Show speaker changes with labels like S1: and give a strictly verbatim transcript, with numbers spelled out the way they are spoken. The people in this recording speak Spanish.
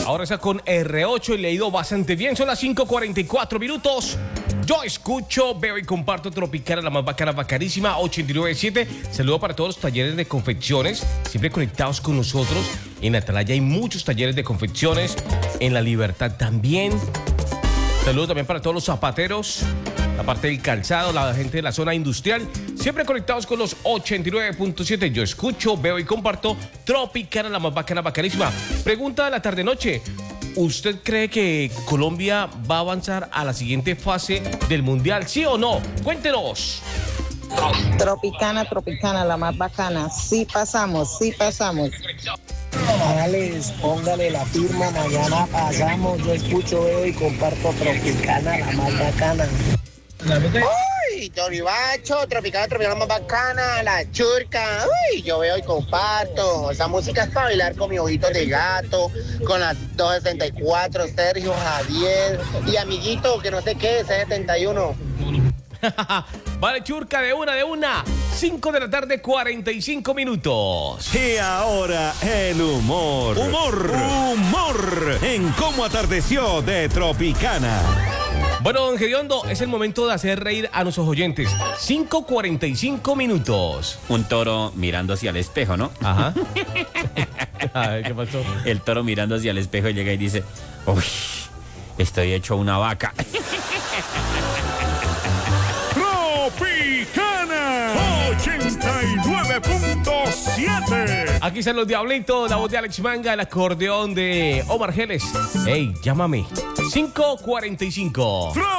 S1: Ahora está con R ocho y le ha ido bastante bien. Son las cinco cuarenta y cuatro minutos. Yo escucho, veo y comparto Tropicana, la más bacana, bacanísima, ochenta y nueve punto siete. Saludo para todos los talleres de confecciones, siempre conectados con nosotros. En Atalaya hay muchos talleres de confecciones, en La Libertad también. Saludo también para todos los zapateros, la parte del calzado, la gente de la zona industrial, siempre conectados con los ochenta y nueve punto siete. Yo escucho, veo y comparto Tropicana, la más bacana, bacanísima. Pregunta de la tarde-noche. ¿Usted cree que Colombia va a avanzar a la siguiente fase del Mundial? ¿Sí o no? Cuéntenos.
S2: Tropicana, Tropicana, la más bacana. Sí pasamos, sí pasamos.
S3: Alex, póngale la firma, mañana pasamos. Yo escucho, veo y comparto Tropicana, la más bacana.
S4: Uy, Toribacho, Tropicana, Tropicana más bacana, la churca. Uy, yo veo y comparto. Esa música es para bailar con mis ojitos de gato, con las doscientos sesenta y cuatro, Sergio, Javier y amiguito, que no sé qué, C setenta y uno.
S1: Vale, churca, de una, de una. cinco de la tarde, cuarenta y cinco minutos.
S5: Y ahora el humor. Humor. Humor. En Cómo Atardeció de Tropicana.
S1: Bueno, don Gediondo, es el momento de hacer reír a nuestros oyentes. cinco cuarenta y cinco minutos.
S6: Un toro mirando hacia el espejo, ¿no?
S1: Ajá. A ver, ¿qué pasó?
S6: El toro mirando hacia el espejo y llega y dice, uy, estoy hecho una vaca.
S5: Tropicana ochenta y nueve punto siete.
S1: Aquí están los Diablitos, la voz de Alex Manga, el acordeón de Omar Geles. Ey, llámame. cinco cuarenta y cinco.